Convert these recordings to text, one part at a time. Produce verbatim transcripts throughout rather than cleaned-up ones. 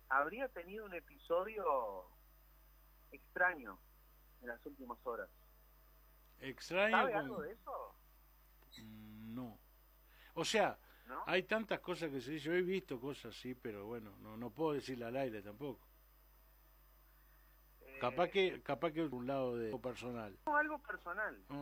habría tenido un episodio extraño en las últimas horas. Extraño. ¿Sabe con... algo de eso? No. O sea, ¿No? hay tantas cosas que se dicen. Yo he visto cosas así, pero bueno, no no puedo decirle al aire tampoco. Eh, Capaz que capaz que un lado de lo personal. no, algo personal. Mm.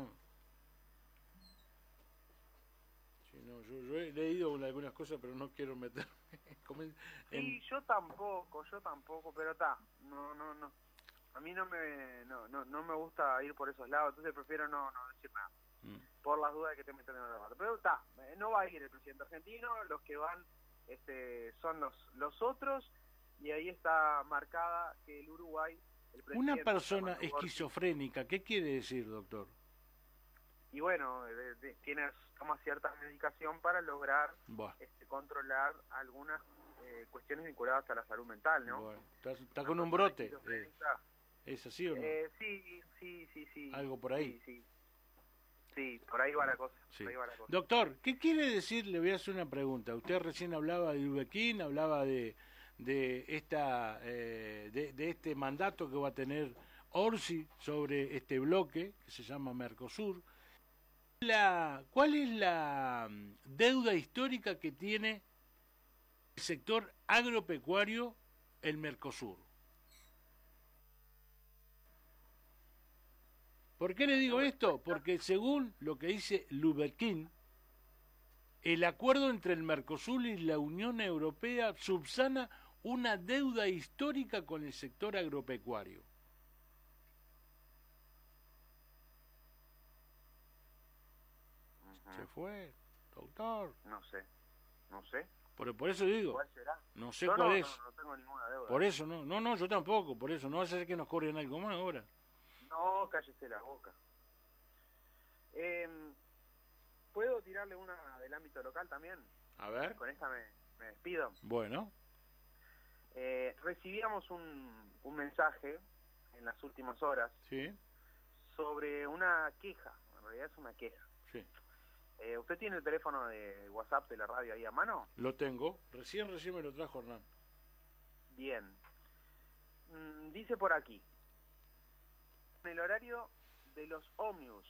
Sí, no, yo, yo he leído algunas cosas, pero no quiero meterme en... Sí, yo tampoco, yo tampoco, pero está, no, no, no. A mí no me, no, no, no me gusta ir por esos lados, entonces prefiero no, no decir nada. Mm. Por las dudas de que te meten en el debate. Pero está, no va a ir el presidente argentino, los que van este, son los, los otros, y ahí está marcada que el Uruguay, el presidente... Una persona esquizofrénica, ¿qué quiere decir, doctor? Y bueno, de, de, tienes, toma cierta medicación para lograr este, controlar algunas eh, cuestiones vinculadas a la salud mental, ¿no? Bueno, está, está con un brote. Eh, ¿Es así o no? Eh, sí, sí, sí, sí. Algo por ahí. Sí, sí. Sí, por ahí va la cosa. Sí. Por ahí va la cosa. Doctor, ¿qué quiere decir? Le voy a hacer una pregunta. Usted recién hablaba de Ubequín, hablaba de de esta eh, de, de este mandato que va a tener Orsi sobre este bloque que se llama Mercosur. La, ¿Cuál es la deuda histórica que tiene el sector agropecuario el Mercosur? ¿Por qué le digo esto? Porque según lo que dice Lubekin, el acuerdo entre el Mercosur y la Unión Europea subsana una deuda histórica con el sector agropecuario. Uh-huh. Se fue, doctor. No sé, no sé. Por, por eso digo, ¿Cuál será? No sé yo cuál no, es. No, no tengo ninguna deuda. Por eso no, no, no, yo tampoco, por eso no va a ser que nos corren algo más ahora. No, cállese la boca. Eh, ¿Puedo tirarle una del ámbito local también? A ver. Con esta me, me despido. Bueno. Eh, recibíamos un, un mensaje en las últimas horas sí. sobre una queja, en realidad es una queja. Sí. Eh, ¿Usted tiene el teléfono de WhatsApp de la radio ahí a mano? Lo tengo, recién, recién me lo trajo Hernán. Bien. Mm, dice por aquí, en el horario de los ómnibus,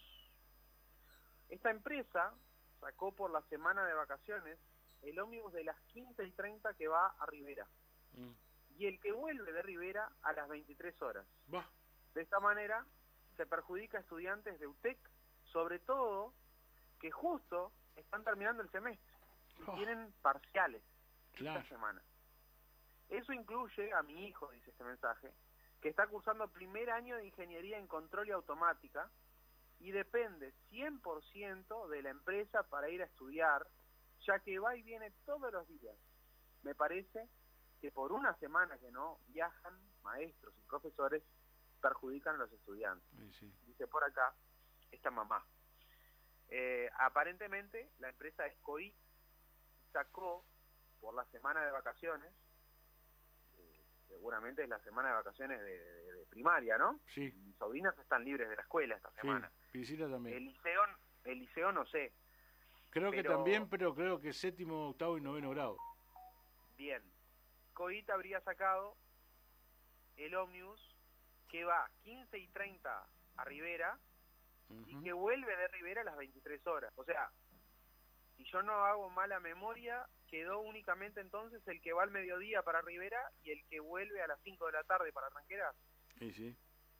esta empresa sacó por la semana de vacaciones el ómnibus de las quince y treinta que va a Rivera. Mm. Y el que vuelve de Rivera a las veintitrés horas. Va. De esta manera se perjudica a estudiantes de U T E C, sobre todo que justo están terminando el semestre y oh. tienen parciales claro. esta semana. Eso incluye a mi hijo, dice este mensaje, que está cursando primer año de Ingeniería en Control y Automática y depende cien por ciento de la empresa para ir a estudiar, ya que va y viene todos los días. Me parece que por una semana que no viajan maestros y profesores, perjudican a los estudiantes. Sí, sí. Dice por acá esta mamá. Eh, aparentemente la empresa Escoí sacó por la semana de vacaciones, eh, seguramente es la semana de vacaciones de, de, de primaria, ¿no? Sí. Mis sobrinas están libres de la escuela esta semana. Sí, Priscila también. El liceo, el liceo no sé. Creo pero... que también, pero creo que séptimo, octavo y noveno grado. Bien. Coit habría sacado el ómnibus que va quince y treinta a Rivera uh-huh. y que vuelve de Rivera a las veintitrés horas. O sea, si yo no hago mala memoria, quedó únicamente entonces el que va al mediodía para Rivera y el que vuelve a las cinco de la tarde para Tranqueras. Sí, sí.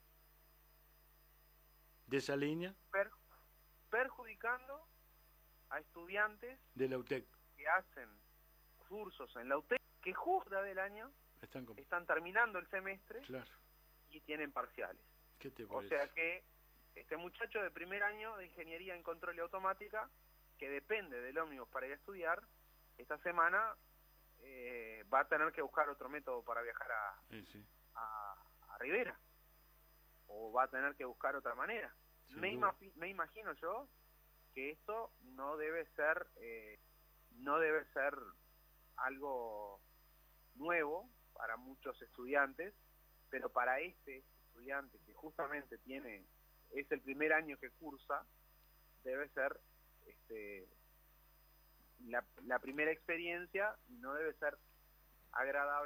¿De esa línea? Per, perjudicando a estudiantes de la U T E C que hacen cursos en la U T E C que justo del año están, con... están terminando el semestre claro. y tienen parciales. ¿Qué te parece? O sea que este muchacho de primer año de Ingeniería en Control y Automática, que depende del ómnibus para ir a estudiar, esta semana eh, va a tener que buscar otro método para viajar a, sí, sí. a, a Rivera, o va a tener que buscar otra manera. Me, ima me imagino yo que esto no debe ser eh, no debe ser algo nuevo para muchos estudiantes, pero para este estudiante que justamente tiene es el primer año que cursa, debe ser este la, la primera experiencia y no debe ser agradable